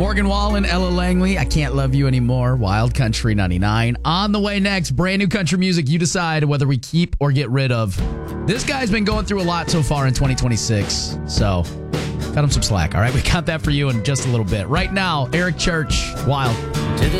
Morgan Wallen, Ella Langley, I Can't Love You Anymore, Wild Country 99. On the way next, brand new country music you decide whether we keep or get rid of. This guy's been going through a lot so far in 2026, so cut him some slack, all right? We got that for you in just a little bit. Right now, Eric Church, Wild.